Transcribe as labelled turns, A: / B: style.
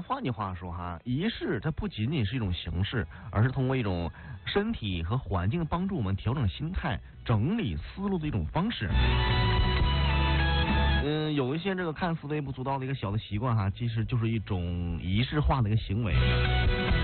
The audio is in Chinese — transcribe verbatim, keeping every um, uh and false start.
A: 换句话说哈，仪式它不仅仅是一种形式，而是通过一种身体和环境帮助我们调整心态、整理思路的一种方式。嗯，有一些这个看似微不足道的一个小的习惯哈，其实就是一种仪式化的一个行为。